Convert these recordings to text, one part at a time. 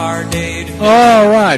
All right,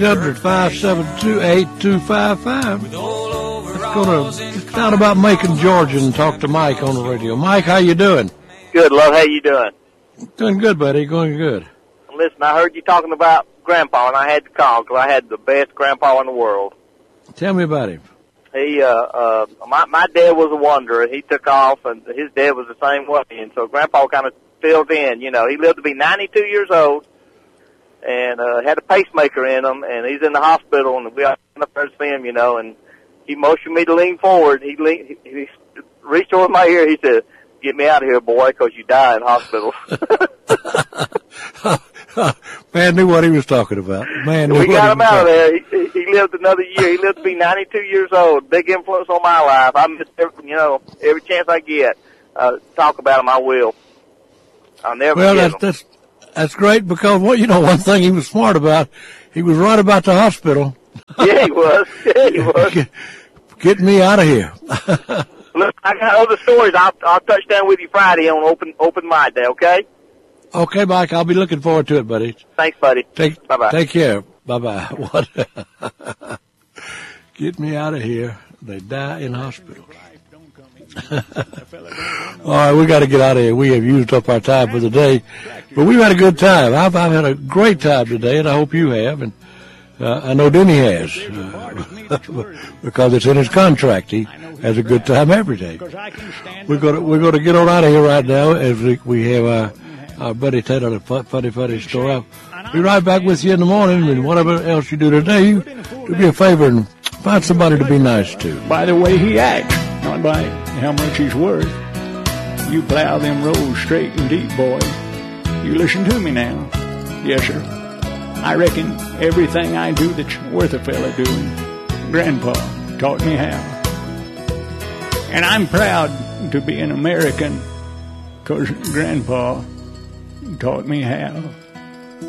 1-800-572-8255. It's down about Macon, Georgia, and talk to Mike on the radio. Mike, how you doing? Good, love. How you doing? Doing good, buddy. Going good. Listen, I heard you talking about Grandpa, and I had to call because I had the best Grandpa in the world. Tell me about him. He, my dad was a wanderer. He took off, and his dad was the same way. And so Grandpa kind of filled in. You know, he lived to be 92 years old, and had a pacemaker in him, and he's in the hospital, and we all went up there to see him, you know, and he motioned me to lean forward. He reached over my ear. He said, "Get me out of here, boy, because you die in hospital." Man knew what he was talking about. Man knew we got him out of there. He lived another year. He lived to be 92 years old. Big influence on my life. I miss every chance I get. Talk about him, I will. I'll never forget him. That's great because one thing he was smart about, he was right about the hospital. Yeah, he was. Yeah, he was. Get me out of here. Look, I got other stories. I'll touch down with you Friday on open mic day. Okay. Okay, Mike. I'll be looking forward to it, buddy. Thanks, buddy. Bye-bye. Take care. Bye-bye. What? Get me out of here. They die in hospitals. All right, we got to get out of here. We have used up our time for the day, but we've had a good time. I've had a great time today, and I hope you have. And I know Denny has, because it's in his contract. He has a good time every day. We're going to get on out of here right now as we have our buddy Ted on the funny story. I'll be right back with you in the morning, and whatever else you do today, you do me a favor and find somebody to be nice to. By the way he acts, not by how much he's worth. You plow them roads straight and deep, boy. You listen to me now. Yes, sir. I reckon everything I do that's worth a fella doing, Grandpa taught me how. And I'm proud to be an American because Grandpa taught me how.